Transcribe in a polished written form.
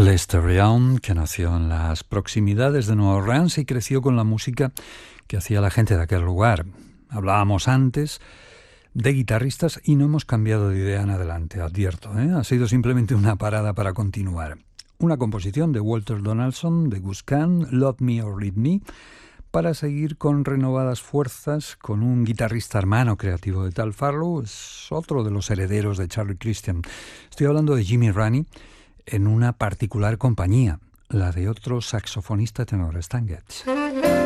Lester Young, que nació en las proximidades de Nueva Orleans y creció con la música que hacía la gente de aquel lugar. Hablábamos antes de guitarristas y no hemos cambiado de idea en adelante, advierto, Ha sido simplemente una parada para continuar. Una composición de Walter Donaldson, de Gus Kahn, Love Me or Leave Me, para seguir con renovadas fuerzas con un guitarrista hermano creativo de Tal Farlow, es otro de los herederos de Charlie Christian. Estoy hablando de Jimmy Raney, en una particular compañía, la de otro saxofonista tenor, Stan Getz.